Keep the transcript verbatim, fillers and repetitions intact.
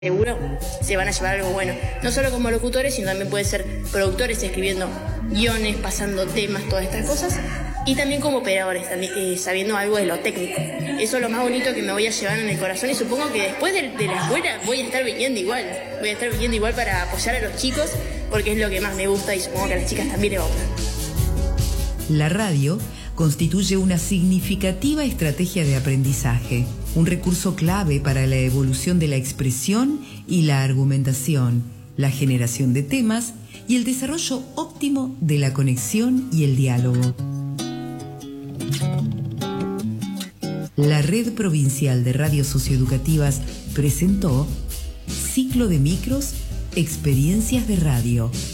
Seguro se van a llevar algo bueno, no solo como locutores, sino también pueden ser productores escribiendo guiones, pasando temas, todas estas cosas, y también como operadores, también, eh, sabiendo algo de lo técnico. Eso es lo más bonito que me voy a llevar en el corazón, y supongo que después de, de la escuela voy a estar viniendo igual, voy a estar viniendo igual para apoyar a los chicos, porque es lo que más me gusta y supongo que a las chicas también les va a gustar. La radio constituye una significativa estrategia de aprendizaje, un recurso clave para la evolución de la expresión y la argumentación, la generación de temas y el desarrollo óptimo de la conexión y el diálogo. La Red Provincial de Radios Socioeducativas presentó Ciclo de Micros, Experiencias de Radio.